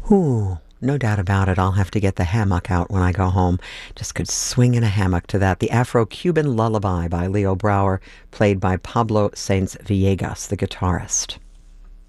Ooh, no doubt about it. I'll have to get the hammock out when I go home. Just could swing in a hammock to that. The Afro-Cuban Lullaby by Leo Brouwer, played by Pablo Sainz Villegas, the guitarist.